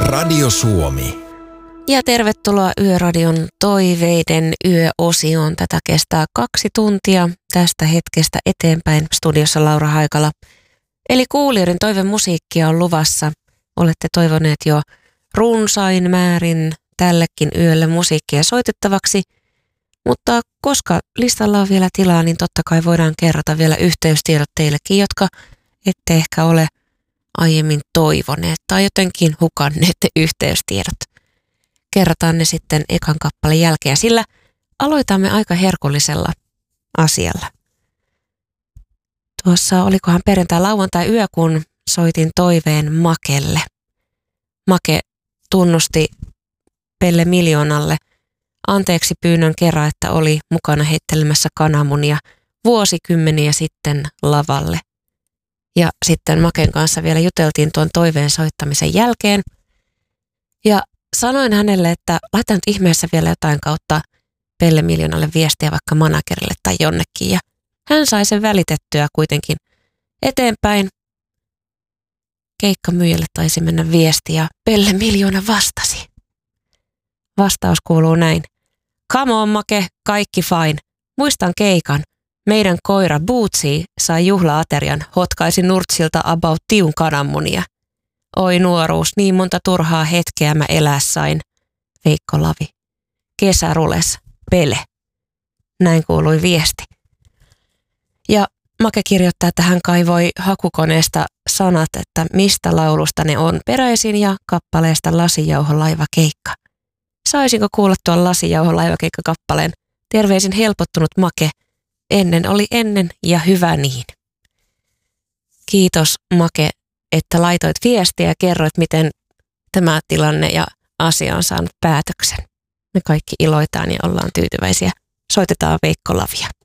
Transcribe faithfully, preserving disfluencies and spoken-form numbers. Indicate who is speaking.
Speaker 1: Radio Suomi.
Speaker 2: Ja tervetuloa Yöradion toiveiden yöosioon. Tätä kestää kaksi tuntia tästä hetkestä eteenpäin. Studiossa Laura Haikala. Eli kuulijoiden toivemusiikkia on luvassa. Olette toivoneet jo runsain määrin tällekin yölle musiikkia soitettavaksi. Mutta koska listalla on vielä tilaa, niin totta kai voidaan kerrata vielä yhteystiedot teillekin, jotka ette ehkä ole aiemmin toivoneet tai jotenkin hukanneet yhteystiedot. Kerrataan ne sitten ekan kappaleen jälkeen, sillä aloitamme aika herkullisella asialla. Tuossa olikohan perjantai lauantai yö, kun soitin toiveen Makelle. Make tunnusti Pelle Miljoonalle anteeksi pyynnön kerran, että oli mukana heittelemässä kananmunia vuosikymmeniä sitten lavalle. Ja sitten Maken kanssa vielä juteltiin tuon toiveen soittamisen jälkeen. Ja sanoin hänelle, että laita nyt ihmeessä vielä jotain kautta Pelle Miljoonalle viestiä vaikka managerille tai jonnekin. Ja hän sai sen välitettyä kuitenkin eteenpäin. Keikkamyyjälle taisi mennä viesti ja Pelle Miljoona vastasi. Vastaus kuuluu näin. Come on Make, kaikki fine. Muistan keikan. Meidän koira Bootsy sai juhlaaterian, hotkaisi nurtsilta about tiun kananmunia. Oi nuoruus, niin monta turhaa hetkeä mä elää sain. Veikko Lavi. Kesärules. Pele. Näin kuului viesti. Ja Make kirjoittaa, että hän kaivoi hakukoneesta sanat, että mistä laulusta ne on peräisin ja kappaleesta Lasijauho-laivakeikka. Saisinko kuulla tuon Lasijauho-laivakeikka-kappaleen? Terveisin helpottunut Make. Ennen oli ennen ja hyvä niin. Kiitos Make, että laitoit viestiä ja kerroit, miten tämä tilanne ja asia on saanut päätöksen. Me kaikki iloitaan ja ollaan tyytyväisiä. Soitetaan Veikko Lavia.